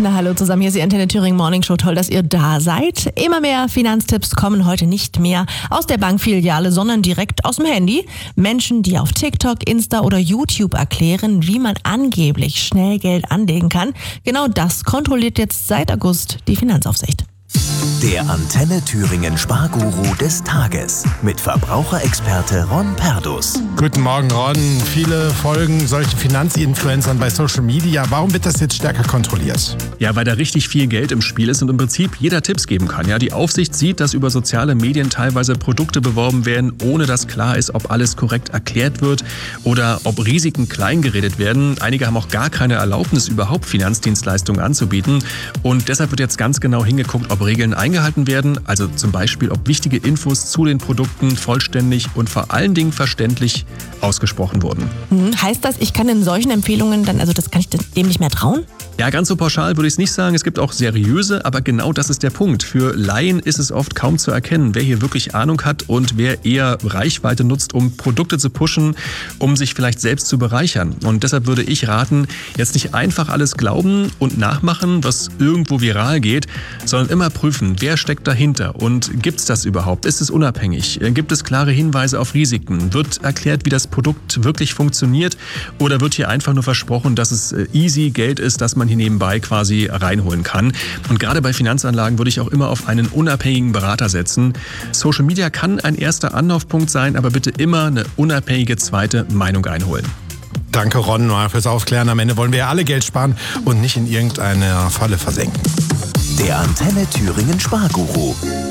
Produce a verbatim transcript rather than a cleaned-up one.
Na hallo zusammen, hier ist die Antenne Thüringen Morning Show. Toll, dass ihr da seid. Immer mehr Finanztipps kommen heute nicht mehr aus der Bankfiliale, sondern direkt aus dem Handy. Menschen, die auf TikTok, Insta oder YouTube erklären, wie man angeblich schnell Geld anlegen kann. Genau das kontrolliert jetzt seit August die Finanzaufsicht. Der Antenne Thüringen Sparguru des Tages mit Verbraucherexperte Ron Perdus. Guten Morgen, Ron. Viele folgen solchen Finanzinfluencern bei Social Media. Warum wird das jetzt stärker kontrolliert? Ja, weil da richtig viel Geld im Spiel ist und im Prinzip jeder Tipps geben kann. Ja, die Aufsicht sieht, dass über soziale Medien teilweise Produkte beworben werden, ohne dass klar ist, ob alles korrekt erklärt wird oder ob Risiken kleingeredet werden. Einige haben auch gar keine Erlaubnis, überhaupt Finanzdienstleistungen anzubieten. Und deshalb wird jetzt ganz genau hingeguckt, ob Regeln eingehalten werden, also zum Beispiel, ob wichtige Infos zu den Produkten vollständig und vor allen Dingen verständlich ausgesprochen wurden. Hm, heißt das, ich kann in solchen Empfehlungen dann, also das kann ich dem nicht mehr trauen? Ja, ganz so pauschal würde ich es nicht sagen. Es gibt auch seriöse, aber genau das ist der Punkt. Für Laien ist es oft kaum zu erkennen, wer hier wirklich Ahnung hat und wer eher Reichweite nutzt, um Produkte zu pushen, um sich vielleicht selbst zu bereichern. Und deshalb würde ich raten, jetzt nicht einfach alles glauben und nachmachen, was irgendwo viral geht, sondern immer prüfen, wer steckt dahinter und gibt es das überhaupt? Ist es unabhängig? Gibt es klare Hinweise auf Risiken? Wird erklärt, wie das Produkt wirklich funktioniert? Oder wird hier einfach nur versprochen, dass es easy Geld ist, dass man hier nebenbei quasi reinholen kann? Und gerade bei Finanzanlagen würde ich auch immer auf einen unabhängigen Berater setzen. Social Media kann ein erster Anlaufpunkt sein, aber bitte immer eine unabhängige zweite Meinung einholen. Danke, Ron, fürs Aufklären. Am Ende wollen wir ja alle Geld sparen und nicht in irgendeiner Falle versenken. Der Antenne Thüringen Sparguru.